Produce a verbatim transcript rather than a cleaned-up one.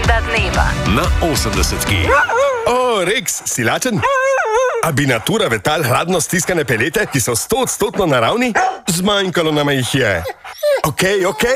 Beseda dneva na osemdesetki. O, Rex, si lačen? A bi natura vetal hladno stiskane pelete, ki so sto odstotno naravni? Zmanjkalo nama jih je. Okej, okej.